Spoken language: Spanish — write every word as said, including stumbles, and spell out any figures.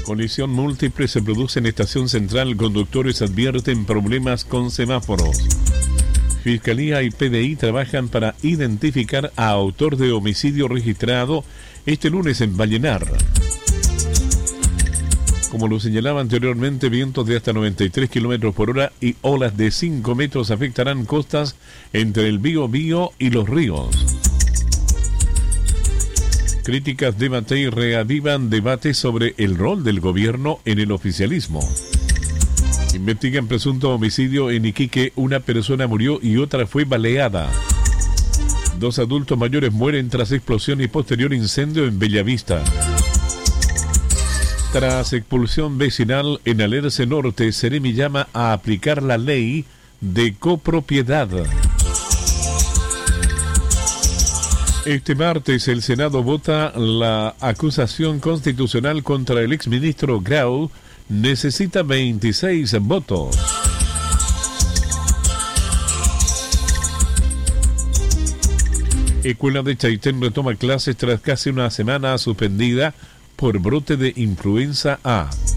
Colisión múltiple se produce en Estación Central. Conductores advierten problemas con semáforos. Fiscalía y P D I trabajan para identificar a autor de homicidio registrado este lunes en Vallenar. Como lo señalaba anteriormente, vientos de hasta noventa y tres kilómetros por hora y olas de cinco metros afectarán costas entre el Biobío y los ríos. Críticas de Matei reavivan debates sobre el rol del gobierno en el oficialismo. Investigan presunto homicidio en Iquique. Una persona murió y otra fue baleada. Dos adultos mayores mueren tras explosión y posterior incendio en Bellavista. Tras expulsión vecinal en Alerce Norte, Seremi llama a aplicar la ley de copropiedad. Este martes el Senado vota la acusación constitucional contra el exministro Grau. Necesita veintiséis votos. Escuela de Chaitén retoma clases tras casi una semana suspendida por brote de influenza A.